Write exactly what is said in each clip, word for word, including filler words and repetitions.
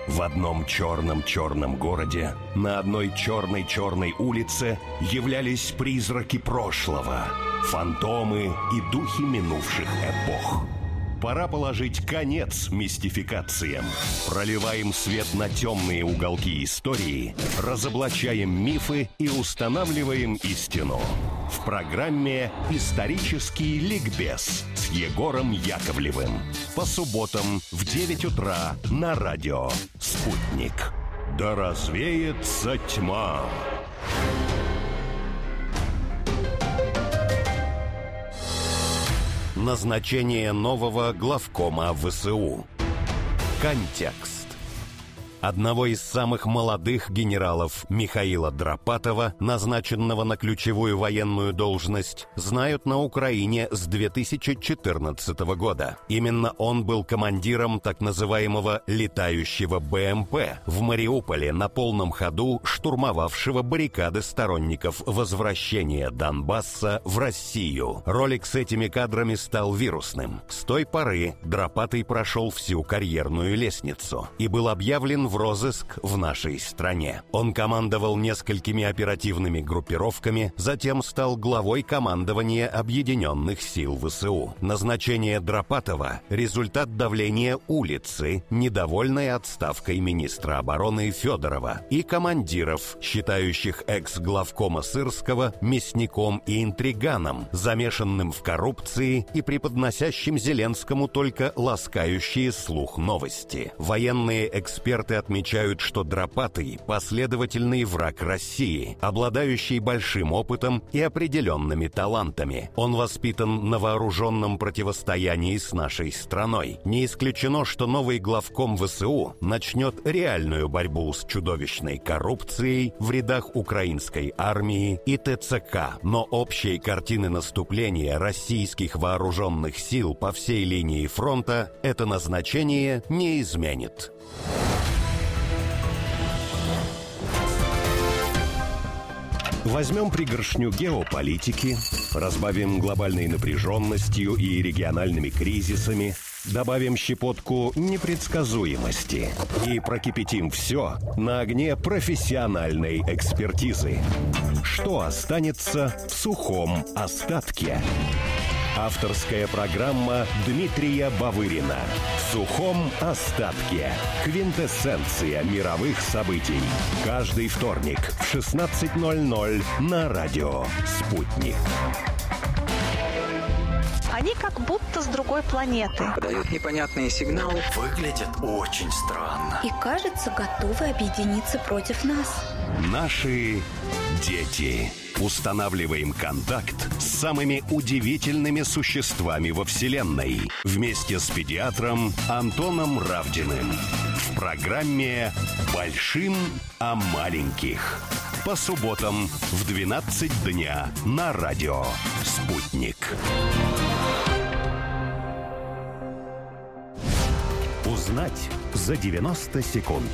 В одном черном-черном городе, на одной черной-черной улице являлись призраки прошлого, фантомы и духи минувших эпох. Пора положить конец мистификациям. Проливаем свет на темные уголки истории, разоблачаем мифы и устанавливаем истину. В программе «Исторический ликбез» с Егором Яковлевым. По субботам в девять утра на радио «Спутник». Да развеется тьма! Назначение нового главкома ВСУ. Контекст. Одного из самых молодых генералов Михаила Драпатова, назначенного на ключевую военную должность, знают на Украине с две тысячи четырнадцатого года. Именно он был командиром так называемого «летающего БМП» в Мариуполе, на полном ходу штурмовавшего баррикады сторонников возвращения Донбасса в Россию. Ролик с этими кадрами стал вирусным. С той поры Драпатый прошел всю карьерную лестницу и был объявлен в розыск в нашей стране. Он командовал несколькими оперативными группировками, затем стал главой командования Объединенных сил ВСУ. Назначение Драпатова – результат давления улицы, недовольной отставкой министра обороны Федорова, и командиров, считающих экс-главкома Сырского мясником и интриганом, замешанным в коррупции и преподносящим Зеленскому только ласкающие слух новости. Военные эксперты отмечают, что Драпатый – последовательный враг России, обладающий большим опытом и определенными талантами. Он воспитан на вооруженном противостоянии с нашей страной. Не исключено, что новый главком ВСУ начнет реальную борьбу с чудовищной коррупцией в рядах украинской армии и ТЦК. Но общей картины наступления российских вооруженных сил по всей линии фронта это назначение не изменит. Возьмем пригоршню геополитики, разбавим глобальной напряженностью и региональными кризисами, добавим щепотку непредсказуемости и прокипятим все на огне профессиональной экспертизы. Что останется в сухом остатке? Авторская программа Дмитрия Бавырина. В сухом остатке. Квинтэссенция мировых событий. Каждый вторник в шестнадцать ноль ноль на радио «Спутник». Они как будто с другой планеты. Подают непонятные сигналы. Выглядят очень странно. И, кажется, готовы объединиться против нас. Наши дети. Устанавливаем контакт с самыми удивительными существами во Вселенной вместе с педиатром Антоном Равдиным в программе «Большим о маленьких». По субботам в двенадцать дня на радио «Спутник». Узнать за девяносто секунд.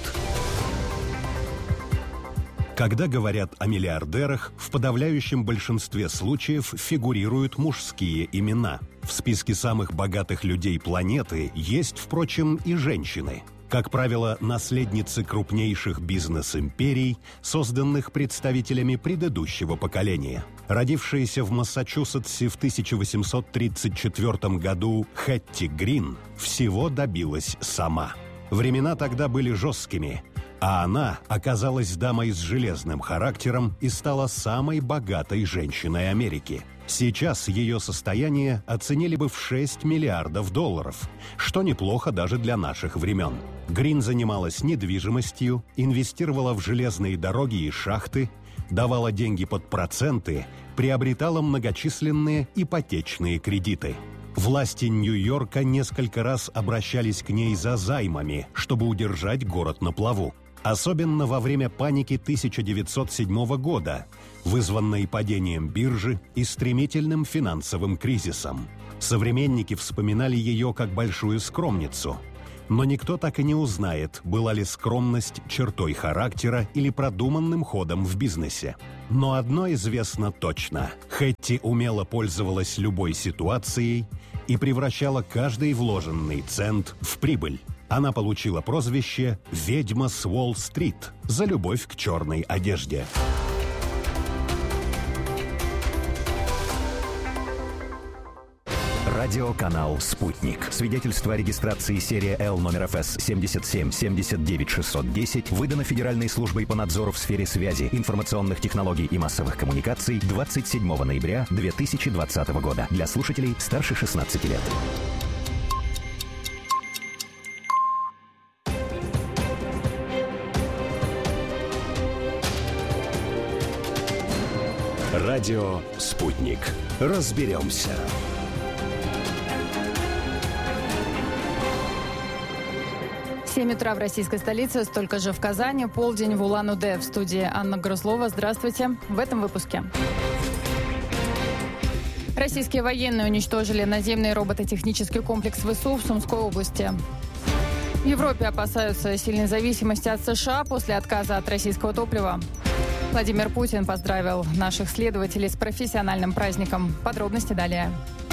Когда говорят о миллиардерах, в подавляющем большинстве случаев фигурируют мужские имена. В списке самых богатых людей планеты есть, впрочем, и женщины. Как правило, наследницы крупнейших бизнес-империй, созданных представителями предыдущего поколения. Родившаяся в Массачусетсе в тысяча восемьсот тридцать четвёртом году Хэтти Грин всего добилась сама. Времена тогда были жесткими, а она оказалась дамой с железным характером и стала самой богатой женщиной Америки. Сейчас ее состояние оценили бы в шесть миллиардов долларов, что неплохо даже для наших времен. Грин занималась недвижимостью, инвестировала в железные дороги и шахты, давала деньги под проценты, приобретала многочисленные ипотечные кредиты. Власти Нью-Йорка несколько раз обращались к ней за займами, чтобы удержать город на плаву. Особенно во время паники тысяча девятьсот седьмого года, вызванной падением биржи и стремительным финансовым кризисом. Современники вспоминали ее как большую скромницу. Но никто так и не узнает, была ли скромность чертой характера или продуманным ходом в бизнесе. Но одно известно точно. Хэтти умело пользовалась любой ситуацией и превращала каждый вложенный цент в прибыль. Она получила прозвище «Ведьма с Уолл-стрит» за любовь к черной одежде. Радиоканал «Спутник». Свидетельство о регистрации серия Л номер эф эс семьдесят семь семьдесят девять шестьсот десять выдано Федеральной службой по надзору в сфере связи, информационных технологий и массовых коммуникаций двадцать седьмого ноября две тысячи двадцатого года. Для слушателей старше шестнадцати лет. Радио «Спутник». Разберемся. семь утра в российской столице, столько же в Казани, полдень в Улан-Удэ. В студии Анна Грузлова. Здравствуйте. В этом выпуске. Российские военные уничтожили наземный робототехнический комплекс ВСУ в Сумской области. В Европе опасаются сильной зависимости от США после отказа от российского топлива. Владимир Путин поздравил наших следователей с профессиональным праздником. Подробности далее.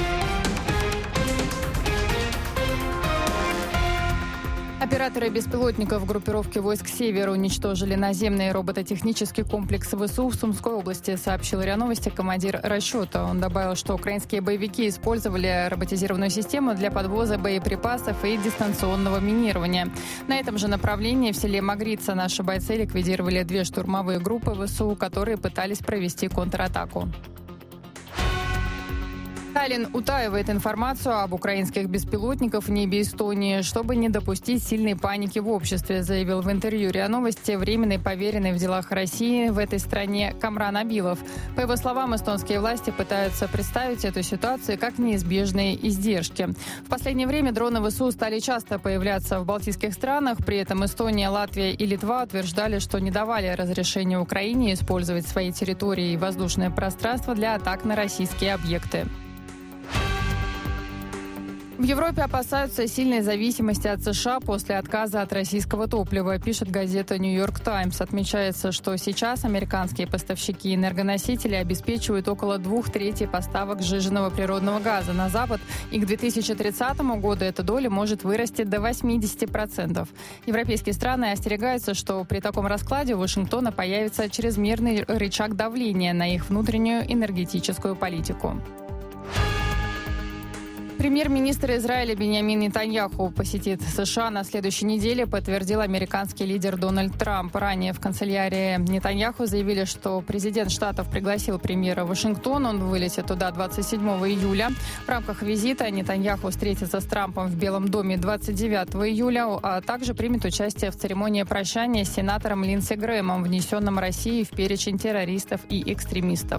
Операторы беспилотников группировки войск «Север» уничтожили наземный робототехнический комплекс ВСУ в Сумской области, сообщил РИА Новости командир расчета. Он добавил, что украинские боевики использовали роботизированную систему для подвоза боеприпасов и дистанционного минирования. На этом же направлении в селе Магрица наши бойцы ликвидировали две штурмовые группы ВСУ, которые пытались провести контратаку. Таллин утаивает информацию об украинских беспилотниках в небе Эстонии, чтобы не допустить сильной паники в обществе, заявил в интервью РИА Новости временный поверенный в делах России в этой стране Камран Абилов. По его словам, эстонские власти пытаются представить эту ситуацию как неизбежные издержки. В последнее время дроны ВСУ стали часто появляться в балтийских странах. При этом Эстония, Латвия и Литва утверждали, что не давали разрешения Украине использовать свои территории и воздушное пространство для атак на российские объекты. В Европе опасаются сильной зависимости от США после отказа от российского топлива, пишет газета «Нью-Йорк Таймс». Отмечается, что сейчас американские поставщики энергоносителей обеспечивают около двух третей поставок сжиженного природного газа на Запад, и к две тысячи тридцатому году эта доля может вырасти до восьмидесяти процентов. Европейские страны остерегаются, что при таком раскладе у Вашингтона появится чрезмерный рычаг давления на их внутреннюю энергетическую политику. Премьер-министр Израиля Биньямин Нетаньяху посетит США на следующей неделе, подтвердил американский лидер Дональд Трамп. Ранее в канцелярии Нетаньяху заявили, что президент штатов пригласил премьера в Вашингтон. Он вылетит туда двадцать седьмого июля. В рамках визита Нетаньяху встретится с Трампом в Белом доме двадцать девятого июля, а также примет участие в церемонии прощания с сенатором Линдси Грэхэмом, внесенным Россией в перечень террористов и экстремистов.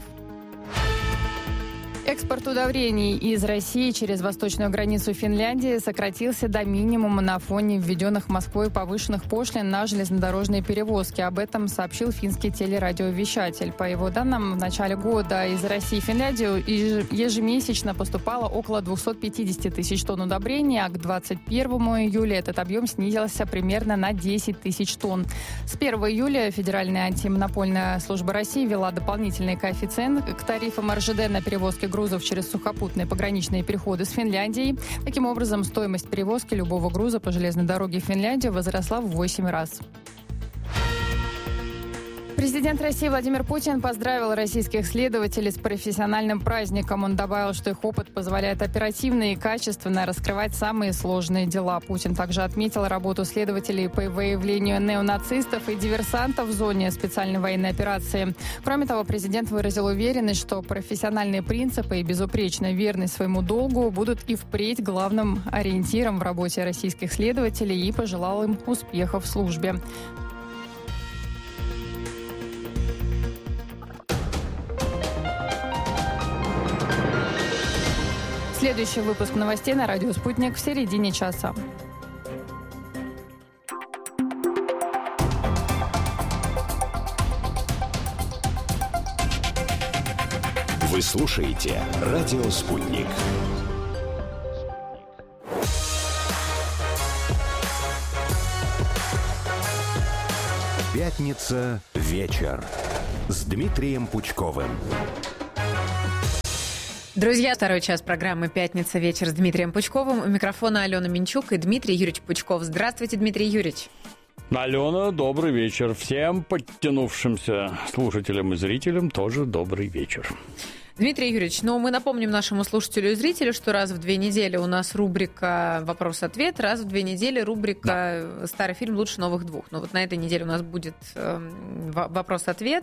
Экспорт удобрений из России через восточную границу Финляндии сократился до минимума на фоне введенных Москвой повышенных пошлин на железнодорожные перевозки. Об этом сообщил финский телерадиовещатель. По его данным, в начале года из России в Финляндию ежемесячно поступало около двухсот пятидесяти тысяч тонн удобрений, а к двадцать первому июля этот объем снизился примерно на десять тысяч тонн. С первого июля Федеральная антимонопольная служба России ввела дополнительный коэффициент к тарифам эр жэ дэ на перевозки грузов грузов через сухопутные пограничные переходы с Финляндией. Таким образом, стоимость перевозки любого груза по железной дороге в Финляндию возросла в восемь раз. Президент России Владимир Путин поздравил российских следователей с профессиональным праздником. Он добавил, что их опыт позволяет оперативно и качественно раскрывать самые сложные дела. Путин также отметил работу следователей по выявлению неонацистов и диверсантов в зоне специальной военной операции. Кроме того, президент выразил уверенность, что профессиональные принципы и безупречная верность своему долгу будут и впредь главным ориентиром в работе российских следователей, и пожелал им успехов в службе. Следующий выпуск новостей на радио «Спутник» в середине часа. Вы слушаете радио «Спутник». Пятница. Вечер. С Дмитрием Пучковым. Друзья, второй час программы «Пятница. Вечер» с Дмитрием Пучковым. У микрофона Алена Минчук и Дмитрий Юрьевич Пучков. Здравствуйте, Дмитрий Юрьевич. Алена, добрый вечер. Всем подтянувшимся слушателям и зрителям тоже добрый вечер. Дмитрий Юрьевич, ну мы напомним нашему слушателю и зрителю, что раз в две недели у нас рубрика «Вопрос-ответ», раз в две недели рубрика да. «Старый фильм лучше новых двух». Но вот на этой неделе у нас будет э, «Вопрос-ответ»,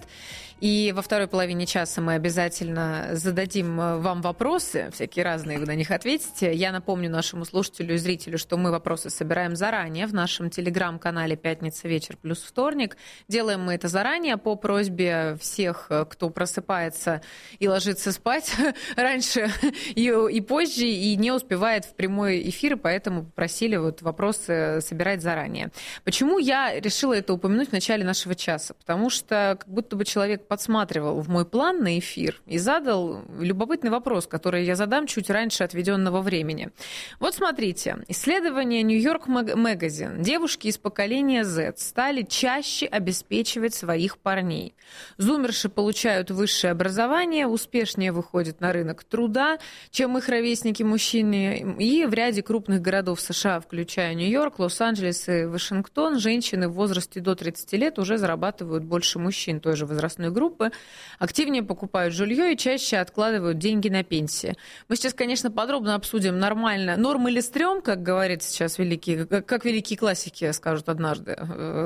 и во второй половине часа мы обязательно зададим вам вопросы, всякие разные, вы на них ответите. Я напомню нашему слушателю и зрителю, что мы вопросы собираем заранее в нашем телеграм-канале «Пятница. Вечер» плюс вторник. Делаем мы это заранее по просьбе всех, кто просыпается и ложится спать раньше и, и позже, и не успевает в прямой эфир, поэтому попросили вот вопросы собирать заранее. Почему я решила это упомянуть в начале нашего часа? Потому что как будто бы человек подсматривал в мой план на эфир и задал любопытный вопрос, который я задам чуть раньше отведенного времени. Вот смотрите, исследование New York Magazine. Девушки из поколения Z стали чаще обеспечивать своих парней. Зумерши получают высшее образование, успешнее выходят на рынок труда, чем их ровесники-мужчины. И в ряде крупных городов США, включая Нью-Йорк, Лос-Анджелес и Вашингтон, женщины в возрасте до тридцати лет уже зарабатывают больше мужчин той же возрастной группы, активнее покупают жилье и чаще откладывают деньги на пенсии. Мы сейчас, конечно, подробно обсудим нормально норм или стрём, как говорят сейчас великие, как великие классики скажут однажды,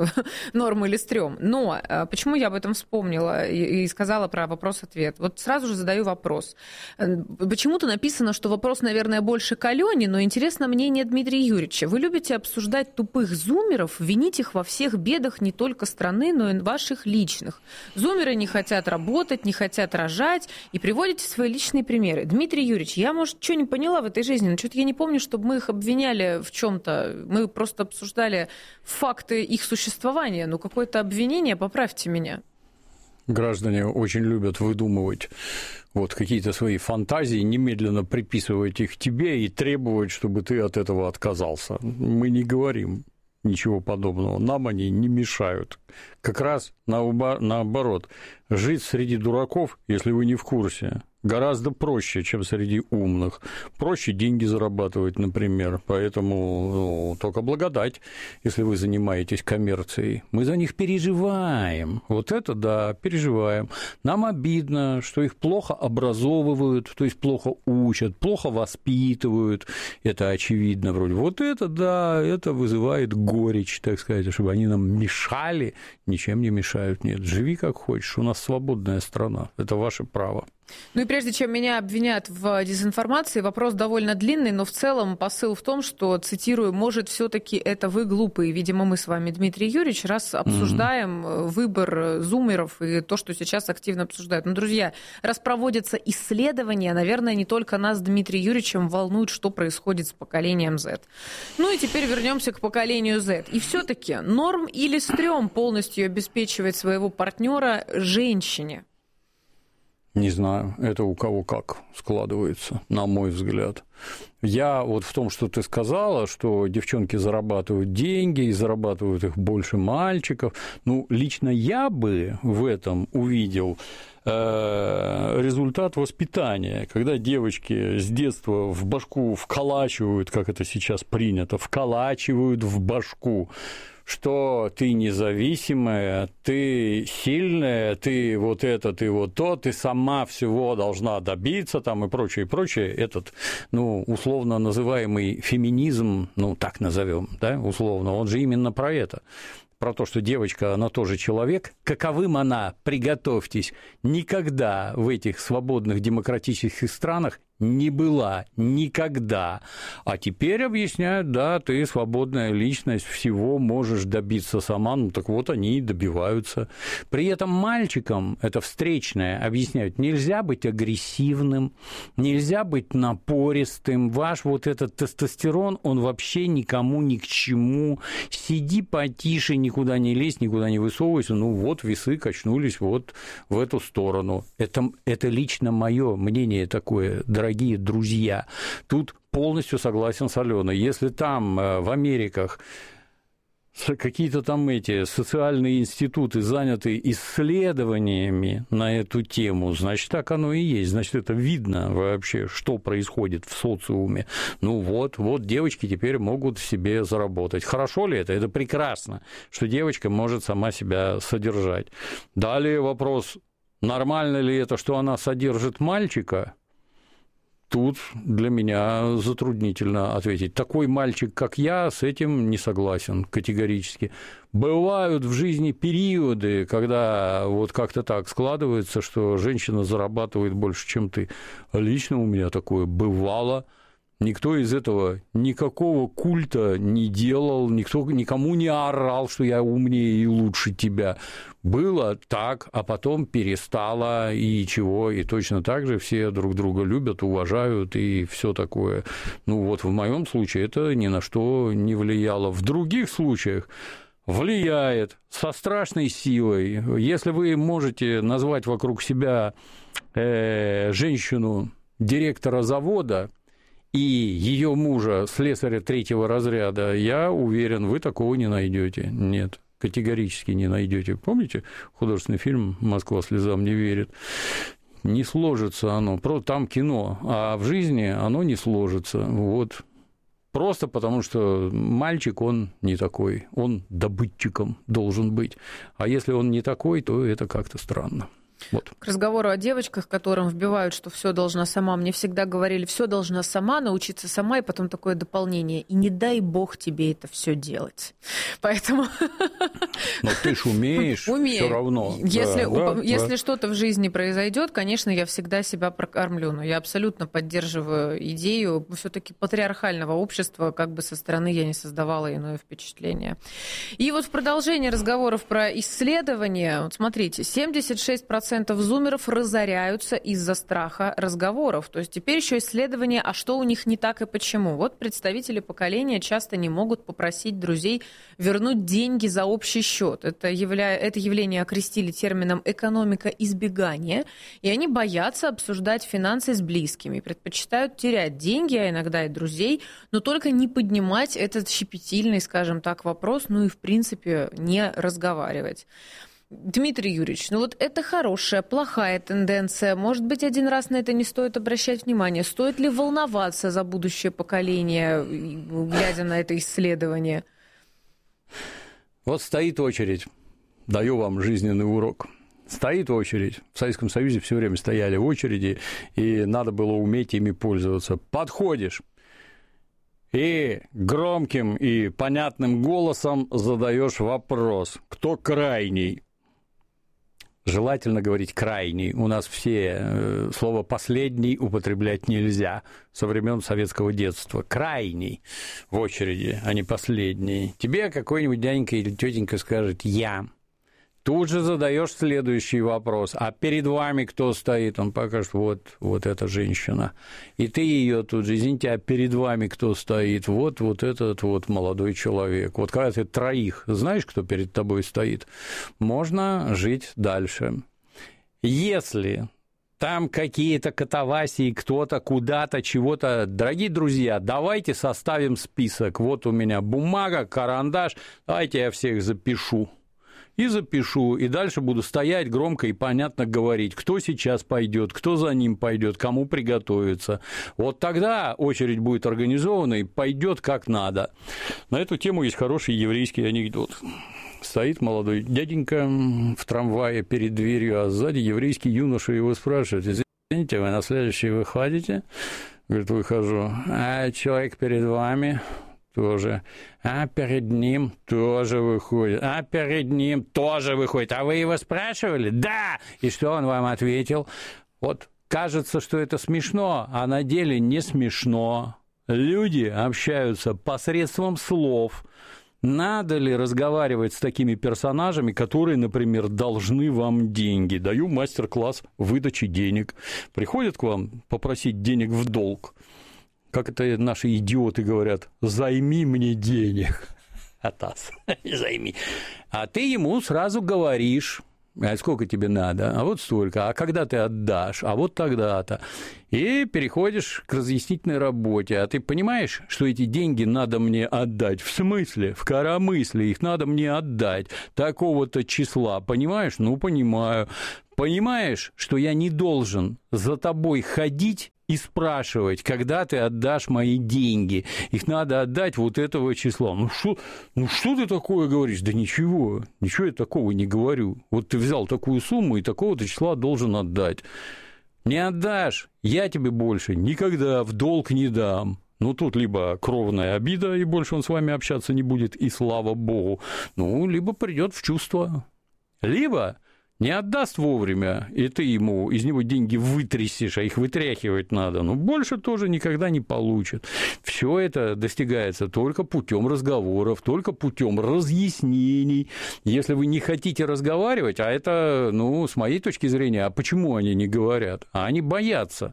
норм или стрём. Но почему я об этом вспомнила и сказала про вопрос-ответ? Вот сразу же задаю вопрос. Почему-то написано, что вопрос, наверное, больше к Алене, но интересно мнение Дмитрия Юрьевича. Вы любите обсуждать тупых зумеров, винить их во всех бедах не только страны, но и ваших личных. Зумеры не хотят работать, не хотят рожать, и приводите свои личные примеры. Дмитрий Юрьевич, я, может, что не поняла в этой жизни, но что-то я не помню, чтобы мы их обвиняли в чем-то. Мы просто обсуждали факты их существования. Ну, какое-то обвинение, поправьте меня. Граждане очень любят выдумывать вот какие-то свои фантазии, немедленно приписывать их тебе и требовать, чтобы ты от этого отказался. Мы не говорим ничего подобного, нам они не мешают. Как раз наоборот, жить среди дураков, если вы не в курсе, гораздо проще, чем среди умных. Проще деньги зарабатывать, например. Поэтому ну, только благодать, если вы занимаетесь коммерцией. Мы за них переживаем. Вот это да, переживаем. Нам обидно, что их плохо образовывают, то есть плохо учат, плохо воспитывают. Это очевидно вроде. Вот это да, это вызывает горечь, так сказать, чтобы они нам мешали. Ничем не мешают. Нет, живи как хочешь. У нас свободная страна. Это ваше право. Ну и прежде чем меня обвинят в дезинформации, вопрос довольно длинный, но в целом посыл в том, что, цитирую, может, все-таки это вы глупые. Видимо, мы с вами, Дмитрий Юрьевич, раз обсуждаем mm-hmm. выбор зумеров и то, что сейчас активно обсуждают. Ну, друзья, раз проводятся исследования, наверное, не только нас с Дмитрием Юрьевичем волнует, что происходит с поколением Z. Ну и теперь вернемся к поколению Z. И все-таки норм или стрём полностью обеспечивать своего партнера женщине? Не знаю, это у кого как складывается, на мой взгляд. Я вот в том, что ты сказала, что девчонки зарабатывают деньги и зарабатывают их больше мальчиков. Ну, лично я бы в этом увидел э, результат воспитания, когда девочки с детства в башку вколачивают, как это сейчас принято, вколачивают в башку, что ты независимая, ты сильная, ты вот это, ты вот то, ты сама всего должна добиться там и прочее, и прочее. Этот, ну, условно называемый феминизм, ну, так назовем, да, условно, он же именно про это. Про то, что девочка, она тоже человек, каковым она, приготовьтесь, никогда в этих свободных демократических странах не была, никогда. А теперь объясняют, да, ты свободная личность, всего можешь добиться сама, ну так вот они и добиваются. При этом мальчикам, это встречное, объясняют, нельзя быть агрессивным, нельзя быть напористым, ваш вот этот тестостерон, он вообще никому ни к чему, сиди потише, никуда не лезь, никуда не высовывайся, ну вот весы качнулись вот в эту сторону. Это, это лично мое мнение такое, дорогие друзья. Тут полностью согласен с Аленой. Если там в Америках какие-то там эти социальные институты заняты исследованиями на эту тему, значит, так оно и есть. Значит, это видно вообще, что происходит в социуме. Ну вот, вот девочки теперь могут себе заработать. Хорошо ли это? Это прекрасно, что девочка может сама себя содержать. Далее вопрос, нормально ли это, что она содержит мальчика? Тут для меня затруднительно ответить. Такой мальчик, как я, с этим не согласен категорически. Бывают в жизни периоды, когда вот как-то так складывается, что женщина зарабатывает больше, чем ты. Лично у меня такое бывало. Никто из этого никакого культа не делал, никто никому не орал, что я умнее и лучше тебя. Было так, а потом перестало, и чего, и точно так же все друг друга любят, уважают, и все такое. Ну вот в моем случае это ни на что не влияло. В других случаях влияет со страшной силой. Если вы можете назвать вокруг себя э, женщину директора завода, и ее мужа, слесаря третьего разряда, я уверен, вы такого не найдете. Нет, категорически не найдете. Помните художественный фильм «Москва слезам не верит»? Не сложится оно. Там кино, а в жизни оно не сложится. Вот. Просто потому, что мальчик, он не такой. Он добытчиком должен быть. А если он не такой, то это как-то странно. Вот. К разговору о девочках, которым вбивают, что все должна сама, мне всегда говорили, все должна сама, научиться сама, и потом такое дополнение. И не дай бог тебе это все делать. Поэтому... Но ты ж умеешь все равно. Если, да, да, если да. что-то в жизни произойдет, конечно, я всегда себя прокормлю. Но я абсолютно поддерживаю идею все-таки патриархального общества, как бы со стороны я не создавала иное впечатление. И вот в продолжении разговоров про исследования, вот смотрите, семьдесят шесть процентов зумеров разоряются из-за страха разговоров. То есть теперь еще исследование, а что у них не так и почему. Вот представители поколения часто не могут попросить друзей вернуть деньги за общий счет. Это, явля... это явление окрестили термином «экономика избегания», и они боятся обсуждать финансы с близкими, предпочитают терять деньги, а иногда и друзей, но только не поднимать этот щепетильный, скажем так, вопрос, ну и в принципе не разговаривать. Дмитрий Юрьевич, ну вот это хорошая, плохая тенденция. Может быть, один раз на это не стоит обращать внимание. Стоит ли волноваться за будущее поколение, глядя на это исследование? Вот стоит очередь. Даю вам жизненный урок. Стоит очередь. В Советском Союзе все время стояли очереди, и надо было уметь ими пользоваться. Подходишь и громким и понятным голосом задаешь вопрос: кто крайний? Желательно говорить «крайний». У нас все слово «последний» употреблять нельзя со времен советского детства. Крайний в очереди, а не последний. Тебе какой-нибудь дяденька или тетенька скажет «я». Тут же задаешь следующий вопрос: а перед вами кто стоит? Он покажет: вот, вот эта женщина. И ты ее тут же: извините, а перед вами кто стоит? Вот, вот этот вот молодой человек. Вот когда ты троих знаешь, кто перед тобой стоит, можно жить дальше. Если там какие-то катавасии, кто-то куда-то, чего-то, дорогие друзья, давайте составим список. Вот у меня бумага, карандаш, давайте я всех запишу. И запишу, и дальше буду стоять громко и понятно говорить, кто сейчас пойдет, кто за ним пойдет, кому приготовиться. Вот тогда очередь будет организована и пойдет как надо. На эту тему есть хороший еврейский анекдот. Стоит молодой дяденька в трамвае перед дверью, а сзади еврейский юноша его спрашивает: извините, вы на следующий выходите? Говорит: выхожу. А человек перед вами? Тоже. А перед ним тоже выходит. А перед ним тоже выходит. А вы его спрашивали? Да! И что он вам ответил? Вот кажется, что это смешно, а на деле не смешно. Люди общаются посредством слов. Надо ли разговаривать с такими персонажами, которые, например, должны вам деньги? Даю мастер-класс выдачи денег. Приходят к вам попросить денег в долг. Как это наши идиоты говорят: займи мне денег. Атас, займи. А ты ему сразу говоришь: А сколько тебе надо? А вот столько. А когда ты отдашь? А вот тогда-то. И переходишь к разъяснительной работе. А ты понимаешь, что эти деньги надо мне отдать? В смысле? В коромысле. Их надо мне отдать. Такого-то числа. Понимаешь? Ну, понимаю. Понимаешь, что я не должен за тобой ходить и спрашивать, когда ты отдашь мои деньги. Их надо отдать вот этого числа. Ну что, ну что ты такое говоришь? Да ничего, ничего я такого не говорю. Вот ты взял такую сумму и такого-то числа должен отдать. Не отдашь, я тебе больше никогда в долг не дам. Ну, тут либо кровная обида, и больше он с вами общаться не будет, и слава богу. Ну, либо придет в чувство. Либо не отдаст вовремя, и ты ему из него деньги вытрясешь, а их вытряхивать надо, но больше тоже никогда не получит. Все это достигается только путем разговоров, только путем разъяснений. Если вы не хотите разговаривать, а это, ну, с моей точки зрения, а почему они не говорят? А они боятся.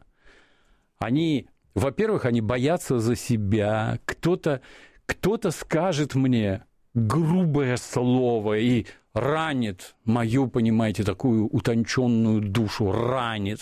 Они, во-первых, они боятся за себя. Кто-то, кто-то скажет мне грубое слово и ранит мою, понимаете, такую утонченную душу, ранит.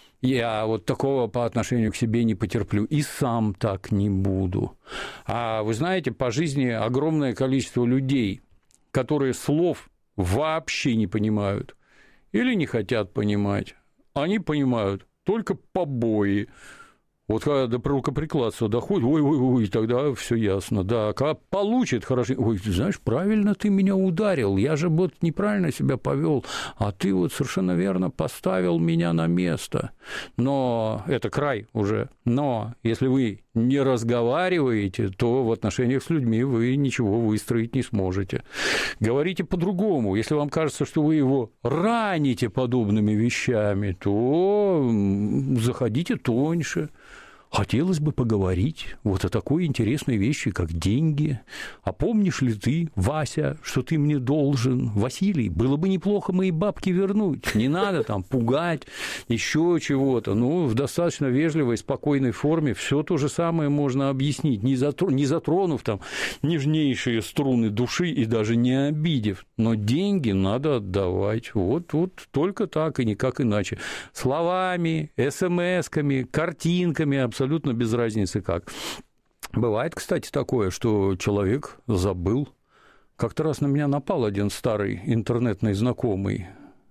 Я вот такого по отношению к себе не потерплю и сам так не буду. А вы знаете, по жизни огромное количество людей, которые слов вообще не понимают или не хотят понимать. Они понимают только побои. Вот когда до рукоприкладства доходит, ой-ой-ой, тогда все ясно. Да, когда получит хорошо, ой, ты знаешь, правильно ты меня ударил, я же вот неправильно себя повел, а ты вот совершенно верно поставил меня на место. Но это край уже. Но если вы не разговариваете, то в отношениях с людьми вы ничего выстроить не сможете. Говорите по-другому. Если вам кажется, что вы его раните подобными вещами, то заходите тоньше. Хотелось бы поговорить вот о такой интересной вещи, как деньги. А помнишь ли ты, Вася, что ты мне должен? Василий, было бы неплохо мои бабки вернуть. Не надо там пугать, еще чего-то. Ну, в достаточно вежливой, спокойной форме все то же самое можно объяснить, не затронув там нежнейшие струны души и даже не обидев. Но деньги надо отдавать. Вот, вот только так и никак иначе. Словами, эс-эм-эсками, картинками, абсолютно без разницы как. Бывает, кстати, такое, что человек забыл. Как-то раз на меня напал один старый интернетный знакомый.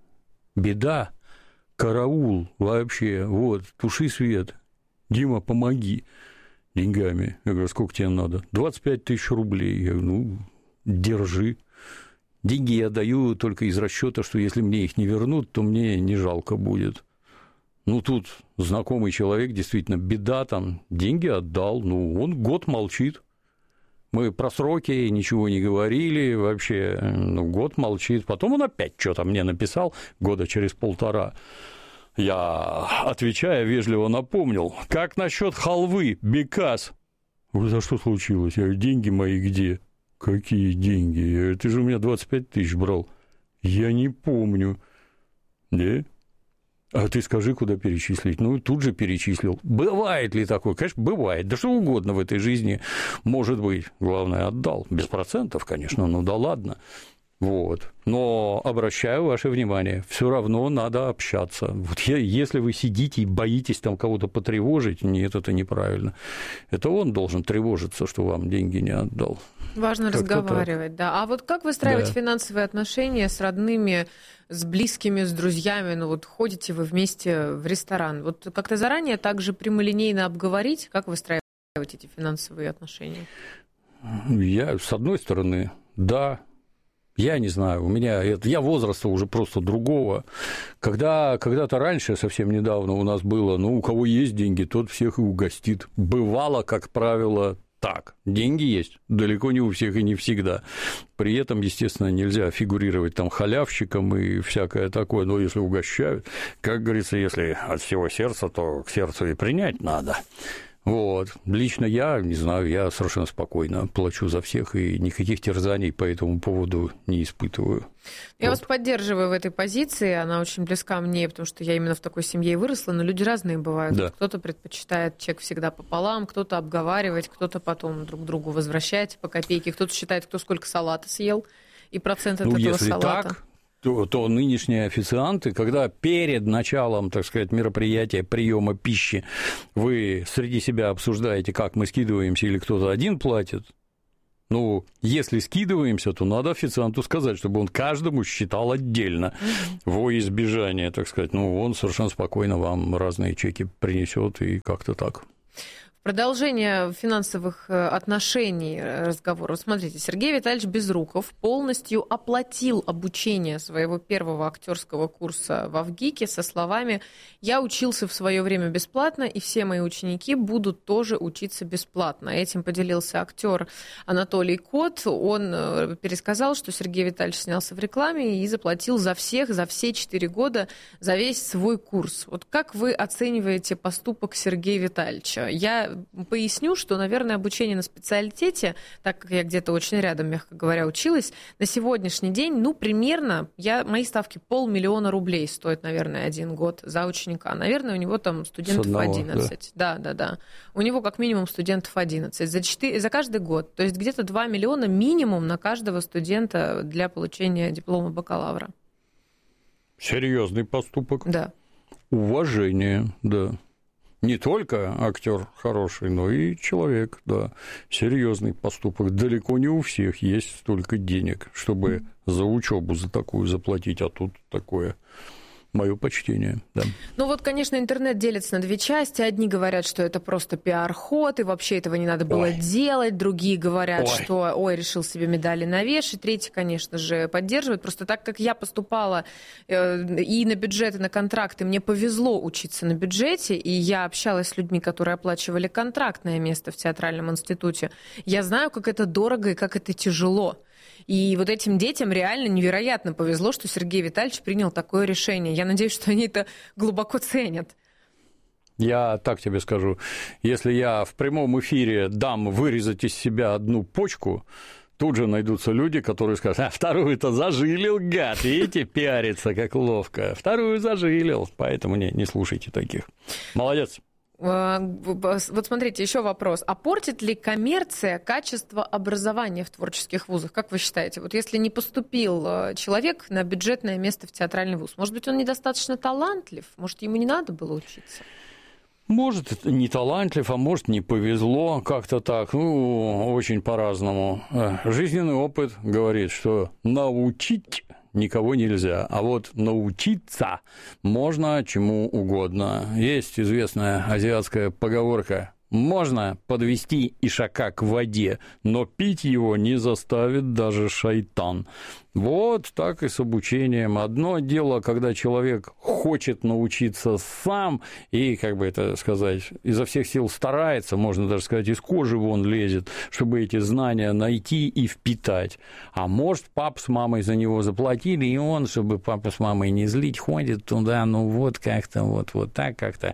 Беда, караул вообще, вот, туши свет. Дима, помоги деньгами. Я говорю, сколько тебе надо? двадцать пять тысяч рублей. Я говорю, ну, держи. Деньги я даю только из расчета, что если мне их не вернут, то мне не жалко будет. Ну, тут знакомый человек, действительно, беда там, деньги отдал, ну, он год молчит. Мы про сроки ничего не говорили, вообще, ну, год молчит. Потом он опять что-то мне написал, года через полтора. Я, отвечая, вежливо напомнил, как насчет халвы, бекас? Говорю, за что случилось? Я говорю, деньги мои где? Какие деньги? Я говорю, ты же у меня двадцать пять тысяч брал. Я не помню. Да? А ты скажи, куда перечислить? Ну, тут же перечислил. Бывает ли такое? Конечно, бывает. Да что угодно в этой жизни может быть. Главное, отдал. Без процентов, конечно, ну да ладно. Вот. Но обращаю ваше внимание, все равно надо общаться. Вот я, если вы сидите и боитесь там кого-то потревожить, нет, это неправильно. Это он должен тревожиться, что вам деньги не отдал. Важно как-то разговаривать, так. Да. А вот как выстраивать да. финансовые отношения с родными, с близкими, с друзьями? Ну вот ходите вы вместе в ресторан. Вот как-то заранее также прямолинейно обговорить, как выстраивать эти финансовые отношения? Я, с одной стороны, да. Я не знаю, у меня это, я возраста уже просто другого. Когда, когда-то раньше, совсем недавно у нас было, ну, у кого есть деньги, тот всех и угостит. Бывало, как правило, так. Деньги есть, далеко не у всех и не всегда. При этом, естественно, нельзя фигурировать там халявщиком и всякое такое, но если угощают, как говорится, если от всего сердца, то к сердцу и принять надо. Вот. Лично я, не знаю, я совершенно спокойно плачу за всех и никаких терзаний по этому поводу не испытываю. Я вот. вас поддерживаю в этой позиции, она очень близка мне, потому что я именно в такой семье и выросла, но люди разные бывают. Да. Кто-то предпочитает чек всегда пополам, кто-то обговаривать, кто-то потом друг другу возвращать по копейке, кто-то считает, кто сколько салата съел, и процент от ну, этого если салата. Так... то, то нынешние официанты, когда перед началом, так сказать, мероприятия приема пищи вы среди себя обсуждаете, как мы скидываемся или кто-то один платит, ну, если скидываемся, то надо официанту сказать, чтобы он каждому считал отдельно, mm-hmm. во избежание, так сказать. Ну, он совершенно спокойно вам разные чеки принесет и как-то так. Продолжение финансовых отношений разговора. Смотрите, Сергей Витальевич Безруков полностью оплатил обучение своего первого актерского курса в ВГИКе со словами: «Я учился в свое время бесплатно, и все мои ученики будут тоже учиться бесплатно». Этим поделился актер Анатолий Кот. Он пересказал, что Сергей Витальевич снялся в рекламе и заплатил за всех, за все четыре года, за весь свой курс. Вот как вы оцениваете поступок Сергея Витальевича? Я поясню, что, наверное, обучение на специалитете, так как я где-то очень рядом, мягко говоря, училась, на сегодняшний день, ну, примерно, я, мои ставки полмиллиона рублей стоит, наверное, один год за ученика. Наверное, у него там студентов одного, одиннадцать. Да? да, да, да. У него как минимум студентов одиннадцать. За, четыре, за каждый год. То есть где-то два миллиона минимум на каждого студента для получения диплома бакалавра. Серьезный поступок. Да. Уважение, да. Не только актер хороший, но и человек, да. Серьезный поступок. Далеко не у всех есть столько денег, чтобы за учебу за такую заплатить, а тут такое. Мое почтение, да. Ну вот, конечно, интернет делится на две части. Одни говорят, что это просто пиар-ход, и вообще этого не надо было ой. делать. Другие говорят, ой. что ой, решил себе медали навешать. Третьи, конечно же, поддерживают. Просто так как я поступала э, и на бюджет, и на контракты, мне повезло учиться на бюджете, и я общалась с людьми, которые оплачивали контрактное место в театральном институте. Я знаю, как это дорого и как это тяжело. И вот этим детям реально невероятно повезло, что Сергей Витальевич принял такое решение. Я надеюсь, что они это глубоко ценят. Я так тебе скажу, если я в прямом эфире дам вырезать из себя одну почку, тут же найдутся люди, которые скажут: а вторую-то зажилил, гад, видите, пиарится как ловко. Вторую зажилил, поэтому не, не слушайте таких. Молодец. Вот смотрите, еще вопрос. А портит ли коммерция качество образования в творческих вузах? Как вы считаете? Вот если не поступил человек на бюджетное место в театральный вуз, может быть, он недостаточно талантлив? Может, ему не надо было учиться? Может, не талантлив, а может, не повезло, как-то так. Ну, очень по-разному. Жизненный опыт говорит, что научить никого нельзя, а вот научиться можно чему угодно. Есть известная азиатская поговорка: можно подвести ишака к воде, но пить его не заставит даже шайтан. Вот так и с обучением. Одно дело, когда человек хочет научиться сам и, как бы это сказать, изо всех сил старается, можно даже сказать, из кожи вон лезет, чтобы эти знания найти и впитать. А может, папа с мамой за него заплатили, и он, чтобы папа с мамой не злить, ходит туда, ну вот как-то, вот, вот так как-то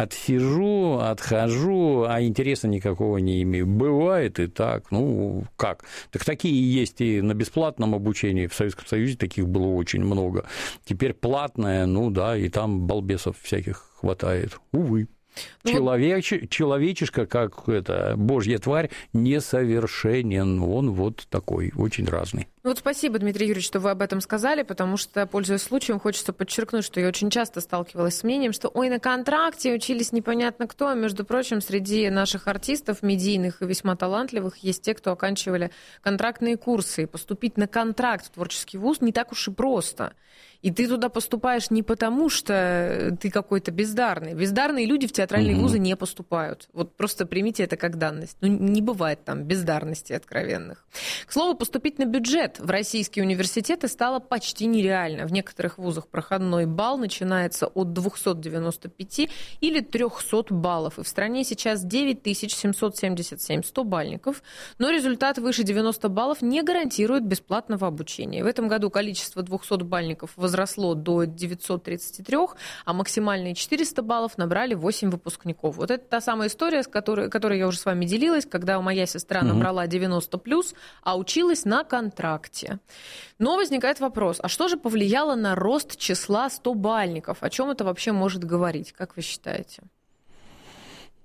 отсижу, отхожу, а интереса никакого не имею. Бывает и так. Ну, как? Так такие есть и на бесплатном обучении. В Советском Союзе таких было очень много. Теперь платное, ну да, и там балбесов всяких хватает. Увы. Ну, Человеч... Человечишка, как это, божья тварь, несовершенен. Он вот такой, очень разный. Ну вот спасибо, Дмитрий Юрьевич, что вы об этом сказали, потому что, пользуясь случаем, хочется подчеркнуть, что я очень часто сталкивалась с мнением, что ой, на контракте учились непонятно кто, а между прочим, среди наших артистов, медийных и весьма талантливых, есть те, кто оканчивали контрактные курсы. И поступить на контракт в творческий вуз не так уж и просто. И ты туда поступаешь не потому, что ты какой-то бездарный. Бездарные люди в театральные вузы не поступают. Вот просто примите это как данность. Ну, не бывает там бездарности откровенных. К слову, поступить на бюджет в российские университеты стало почти нереально. В некоторых вузах проходной балл начинается от двухсот девяноста пяти или трехсот баллов. И в стране сейчас девять тысяч семьсот семьдесят семь стобальников. Но результат выше девяноста баллов не гарантирует бесплатного обучения. В этом году количество двухсотбальников возросло возросло до девятисот тридцати трёх, а максимальные четыреста баллов набрали восемь выпускников. Вот это та самая история, с которой, которой я уже с вами делилась, когда моя сестра угу. набрала девяносто плюс, а училась на контракте. Но возникает вопрос, а что же повлияло на рост числа стобальников? О чем это вообще может говорить, как вы считаете?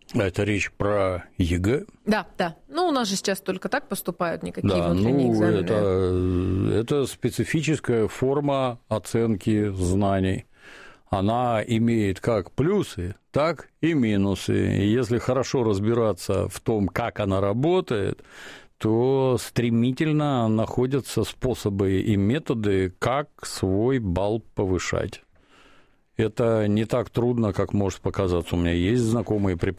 Это речь про ЕГЭ? Да, да. Ну, у нас же сейчас только так поступают, никакие да, внутренние ну, экзамены. Это, это специфическая форма оценки знаний. Она имеет как плюсы, так и минусы. И если хорошо разбираться в том, как она работает, то стремительно находятся способы и методы, как свой балл повышать. Это не так трудно, как может показаться. У меня есть знакомые преподаватели,